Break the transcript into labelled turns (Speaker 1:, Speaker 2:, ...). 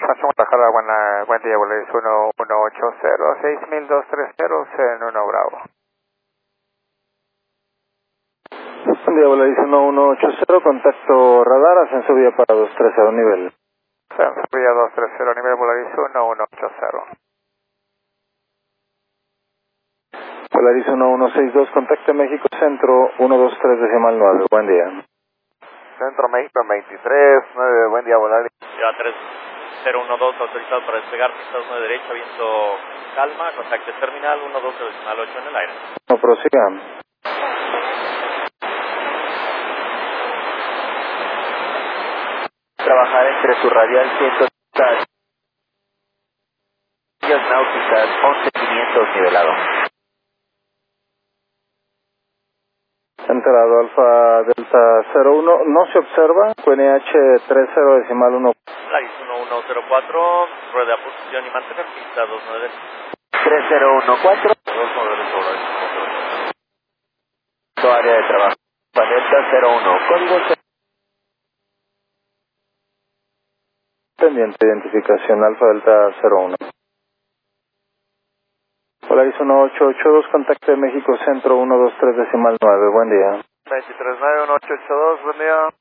Speaker 1: Guadalajara, buen día, Volaris 1180, 6230, en 1 Bravo.
Speaker 2: Buen día, Volaris 1180, contacto radar, ascenso vía para 230 nivel.
Speaker 1: Ascenso vía 230, nivel Volaris 1180.
Speaker 2: Volaris 1162, contacto México Centro 123.9, buen día.
Speaker 1: Centro México 239, buen día, Volaris.
Speaker 3: Ya 3012, autorizado para despegar, pistas 9 derecha, viento calma, contacto terminal 120.8 en el aire.
Speaker 2: No prosiga.
Speaker 4: Trabajar entre su radial 130 millas náuticas, 11.500 nivelado.
Speaker 2: Enterado Alfa Delta 01, no se observa, QNH 30.1.
Speaker 3: Volaris 1104, rueda posición y mantener pista 29
Speaker 4: 3014,
Speaker 3: 29 Volaris.
Speaker 4: tu área de trabajo. Delta 01, código
Speaker 2: Pendiente identificación Alfa Delta 01. Volaris 1882, contacto de México Centro 123.9, buen día.
Speaker 1: 239, 1882, buen día.